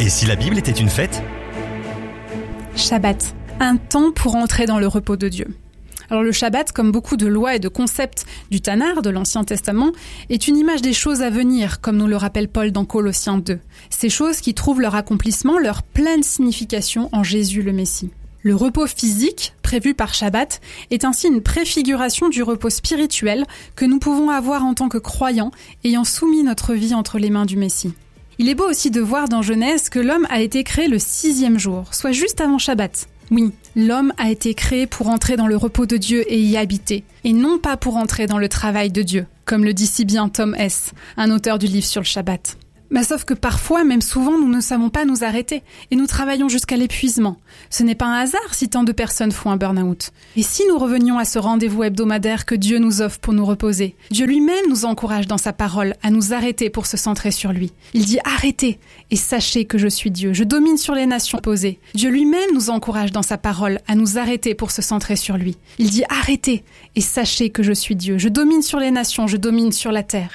Et si la Bible était une fête ? Shabbat, un temps pour entrer dans le repos de Dieu. Alors le Shabbat, comme beaucoup de lois et de concepts du Tanakh, de l'Ancien Testament, est une image des choses à venir, comme nous le rappelle Paul dans Colossiens 2. Ces choses qui trouvent leur accomplissement, leur pleine signification en Jésus le Messie. Le repos physique, prévu par Shabbat, est ainsi une préfiguration du repos spirituel que nous pouvons avoir en tant que croyants, ayant soumis notre vie entre les mains du Messie. Il est beau aussi de voir dans Genèse que l'homme a été créé le 6e jour, soit juste avant Shabbat. Oui, l'homme a été créé pour entrer dans le repos de Dieu et y habiter, et non pas pour entrer dans le travail de Dieu, comme le dit si bien Tom Hess, un auteur du livre sur le Shabbat. Sauf que parfois, même souvent, nous ne savons pas nous arrêter, et nous travaillons jusqu'à l'épuisement. Ce n'est pas un hasard si tant de personnes font un burn-out. Et si nous revenions à ce rendez-vous hebdomadaire que Dieu nous offre pour nous reposer, Dieu lui-même nous encourage dans sa parole à nous arrêter pour se centrer sur lui. Il dit « Arrêtez et sachez que je suis Dieu, je domine sur les nations opposées ». Dieu lui-même nous encourage dans sa parole à nous arrêter pour se centrer sur lui. Il dit « Arrêtez et sachez que je suis Dieu, je domine sur les nations, je domine sur la terre ».